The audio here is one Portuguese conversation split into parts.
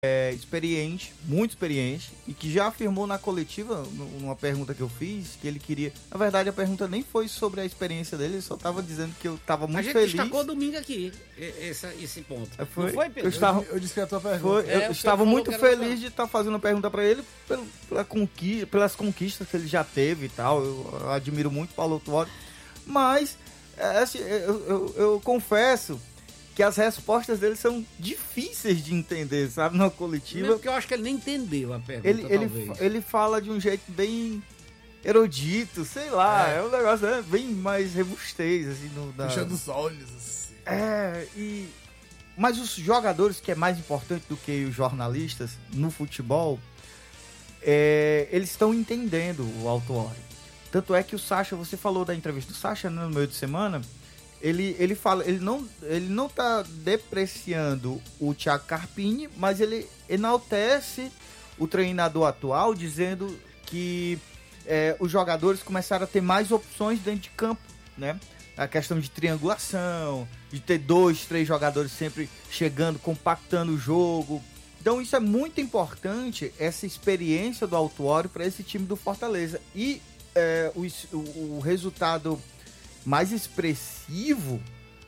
experiente, muito experiente, e que já afirmou na coletiva, numa pergunta que eu fiz, que ele queria... Na verdade, a pergunta nem foi sobre a experiência dele, ele só estava dizendo que eu estava muito feliz. A gente destacou domingo aqui, esse ponto. Não foi, Pedro? Eu disse que a tua pergunta. Eu estava muito feliz de estar fazendo a pergunta para ele pelas conquistas que ele já teve e tal. Eu admiro muito o Paulo Autuori, mas assim, eu confesso que as respostas dele são difíceis de entender, sabe, na coletiva. Mesmo porque eu acho que ele nem entendeu a pergunta, ele fala de um jeito bem erudito, sei lá, é um negócio bem mais robustez, assim. Fechando os olhos, assim. Mas os jogadores, que é mais importante do que os jornalistas no futebol, eles estão entendendo o Autuori. Tanto é que o Sacha, você falou da entrevista do Sacha, né, no meio de semana... Ele fala, ele não tá depreciando o Thiago Carpini, mas ele enaltece o treinador atual, dizendo que os jogadores começaram a ter mais opções dentro de campo, né? A questão de triangulação, de ter 2, 3 jogadores sempre chegando, compactando o jogo. Então isso é muito importante, essa experiência do Autuori para esse time do Fortaleza. E o resultado mais expressivo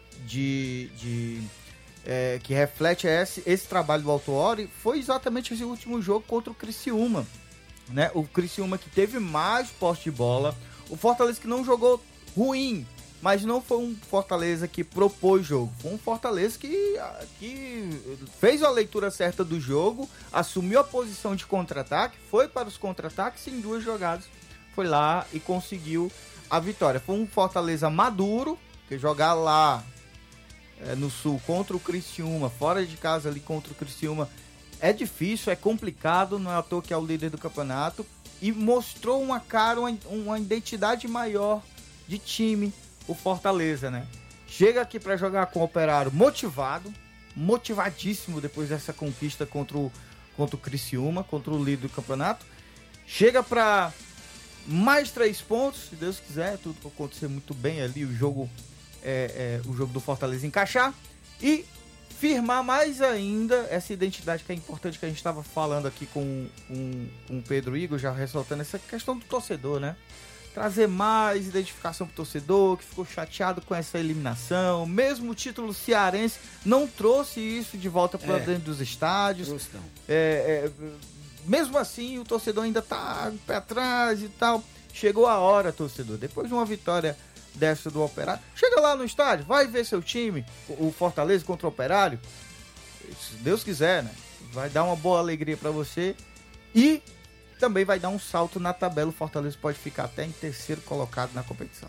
que reflete esse trabalho do Autuori foi exatamente esse último jogo contra o Criciúma, né? O Criciúma que teve mais posse de bola, o Fortaleza que não jogou ruim, mas não foi um Fortaleza que propôs jogo, foi um Fortaleza que fez a leitura certa do jogo, assumiu a posição de contra-ataque, foi para os contra-ataques e em 2 jogadas foi lá e conseguiu a vitória. Foi um Fortaleza maduro, que jogar lá no Sul contra o Criciúma, fora de casa ali contra o Criciúma, é difícil, é complicado, não é à toa que é o líder do campeonato, e mostrou uma cara, uma identidade maior de time, o Fortaleza, né? Chega aqui para jogar com o Operário motivadíssimo depois dessa conquista contra o Criciúma, contra o líder do campeonato, chega para mais 3 pontos, se Deus quiser, tudo vai acontecer muito bem ali, o jogo do Fortaleza encaixar e firmar mais ainda essa identidade que é importante, que a gente estava falando aqui com o Pedro Igor, já ressaltando essa questão do torcedor, né? Trazer mais identificação pro torcedor, que ficou chateado com essa eliminação, mesmo o título cearense não trouxe isso de volta para dentro dos estádios. Mesmo assim, o torcedor ainda tá pé atrás e tal. Chegou a hora, torcedor. Depois de uma vitória dessa do Operário, chega lá no estádio, vai ver seu time, o Fortaleza contra o Operário. Se Deus quiser, né? Vai dar uma boa alegria para você. E também vai dar um salto na tabela. O Fortaleza pode ficar até em 3º colocado na competição.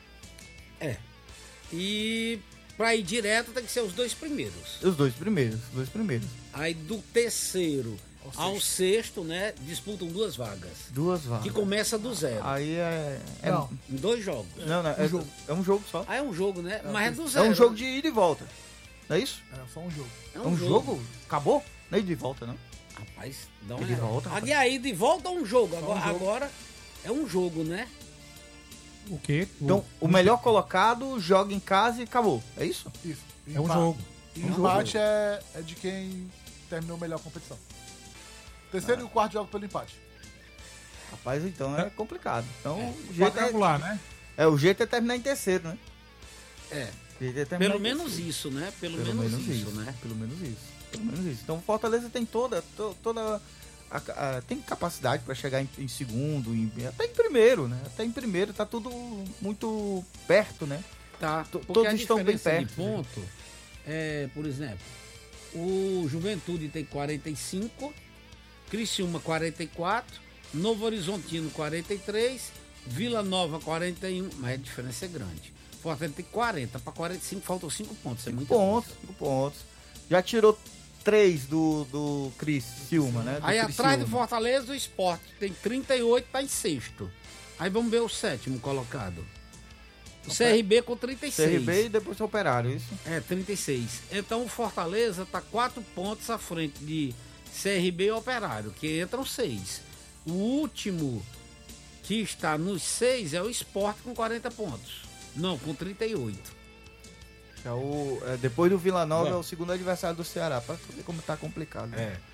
E para ir direto tem que ser os 2 primeiros. Os dois primeiros. Aí do terceiro ao sexto, né, disputam 2 vagas. 2 vagas. Que começa do 0. Aí Não, em 2 jogos. Não, é um jogo só. É um jogo, né? Mas é do 0. É um jogo de ida e volta. Não é isso? É só um jogo. É um jogo? Acabou? Não é ida e volta, não? Rapaz, dá uma ida e volta. E aí, de volta ou um jogo? Agora é um jogo, né? O quê? Então, o melhor colocado joga em casa e acabou. É isso? Isso. É um jogo. E o empate é de quem terminou melhor a competição. Terceiro e o quarto jogo pelo empate. Rapaz, então é complicado. Então, o jeito né? O jeito é terminar em terceiro, né? Pelo menos isso, né? Pelo menos isso, né? Pelo menos isso. Então, o Fortaleza tem toda tem capacidade para chegar em segundo, até em primeiro, né? Até em primeiro tá tudo muito perto, né? Tá. Todos estão bem perto. De ponto, por exemplo, o Juventude tem 45, Criciúma 44, Novo Horizontino 43, Vila Nova 41, mas a diferença é grande. Fortaleza tem 40, para 45 faltam 5 pontos. 5 pontos. Já tirou 3 do Criciúma, né? Aí atrás do Fortaleza, o Sport tem 38, tá em 6º. Aí vamos ver o 7º colocado. O CRB com 36. CRB e depois o Operário, isso? 36. Então o Fortaleza tá 4 pontos à frente de CRB e Operário, que entram 6. O último que está nos 6 é o Sport com 40 pontos. Não, com 38. Depois do Vila Nova é o segundo adversário do Ceará, para ver como tá complicado. Né?